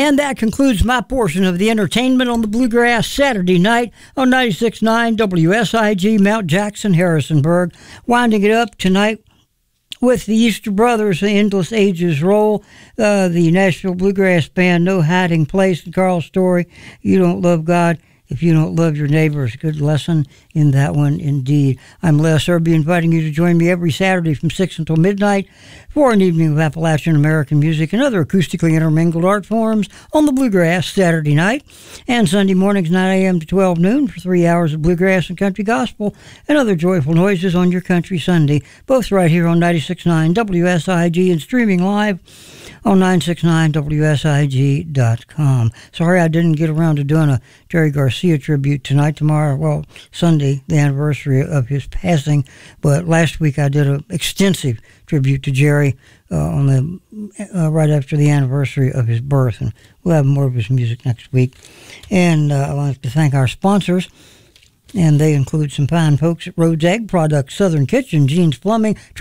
And that concludes my portion of the entertainment on the Bluegrass Saturday night on 96.9 WSIG, Mount Jackson, Harrisonburg. Winding it up tonight with the Easter Brothers, the Endless Ages Roll, the Nashville Bluegrass Band, No Hiding Place, and Carl Story, You Don't Love God If You Don't Love Your Neighbors. Good lesson in that one indeed. I'm Les Irby, inviting you to join me every Saturday from 6 until midnight for an evening of Appalachian American music and other acoustically intermingled art forms on the Bluegrass Saturday night, and Sunday mornings 9 a.m. to 12 noon for 3 hours of bluegrass and country gospel and other joyful noises on your country Sunday, both right here on 96.9 WSIG and streaming live on 969WSIG.com. Sorry I didn't get around to doing a Jerry Garcia tribute tonight. Tomorrow, Sunday, the anniversary of his passing, but last week I did an extensive tribute to Jerry on the right after the anniversary of his birth, and we'll have more of his music next week. And I'd like to thank our sponsors, and they include some fine folks at Rhodes Egg Products, Southern Kitchen, Gene's Plumbing,